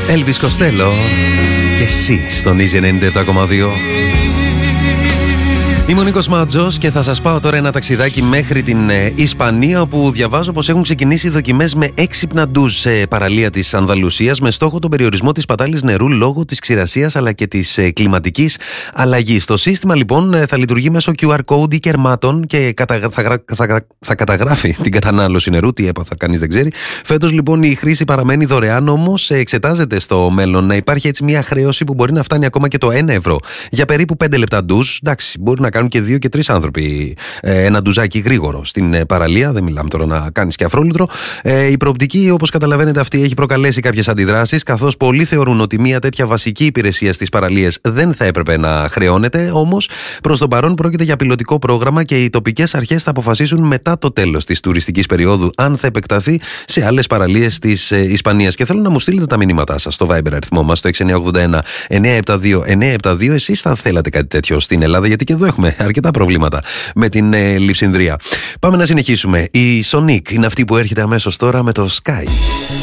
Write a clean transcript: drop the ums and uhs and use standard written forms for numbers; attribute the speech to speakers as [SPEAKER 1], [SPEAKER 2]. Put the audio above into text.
[SPEAKER 1] Έλβις Κοστέλο και εσύ στον Easy 97,2. Είμαι ο Νίκος Μάτζος και θα σας πάω τώρα ένα ταξιδάκι μέχρι την Ισπανία, όπου διαβάζω πως έχουν ξεκινήσει δοκιμές με έξυπνα ντουζ σε παραλία της Ανδαλουσίας με στόχο τον περιορισμό της σπατάλης νερού λόγω της ξηρασίας αλλά και της κλιματικής αλλαγής. Το σύστημα λοιπόν θα λειτουργεί μέσω QR code ή κερμάτων και θα καταγράφει την κατανάλωση νερού. Τι έπαθα, κανείς δεν ξέρει. Φέτος λοιπόν η χρήση παραμένει δωρεάν, όμως εξετάζεται στο μέλλον να υπάρχει έτσι μια χρέωση που μπορεί να φτάνει ακόμα και το 1 ευρώ για περίπου 5 λεπτά ντουζ. Εντάξει, μπορεί να κάνουν και 2 και 3 άνθρωποι ένα ντουζάκι γρήγορο στην παραλία. Δεν μιλάμε τώρα να κάνεις και αφρόλουτρο. Η προοπτική, όπως καταλαβαίνετε, αυτή έχει προκαλέσει κάποιες αντιδράσεις, καθώς πολλοί θεωρούν ότι μια τέτοια βασική υπηρεσία στις παραλίες δεν θα έπρεπε να χρεώνεται. Όμως, προς το παρόν πρόκειται για πιλωτικό πρόγραμμα και οι τοπικές αρχές θα αποφασίσουν μετά το τέλος της τουριστικής περίοδου αν θα επεκταθεί σε άλλες παραλίες της Ισπανίας. Και θέλω να μου στείλετε τα μηνύματά σας στο Viber αριθμό μας, το 6981 972 972. Εσείς θα θέλατε κάτι τέτοιο στην Ελλάδα, γιατί και εδώ έχουμε αρκετά προβλήματα με την λειψινδρία. Πάμε να συνεχίσουμε. Η Sonic είναι αυτή που έρχεται αμέσως τώρα με το Sky.